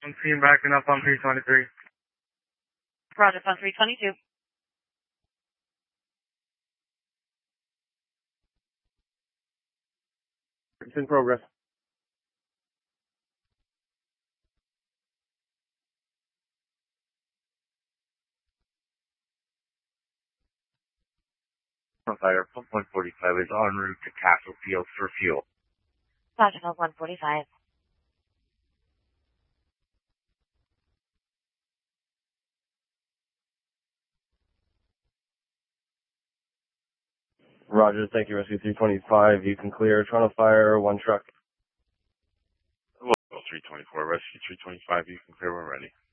I'm seeing backing up on 323. Roger, on 322. It's in progress. Fire, pump 145 is en route to Castle Field for fuel. Roger, 145. Roger, thank you, Rescue 325. You can clear Toronto Fire, one truck. Well, 324, Rescue 325, you can clear when ready.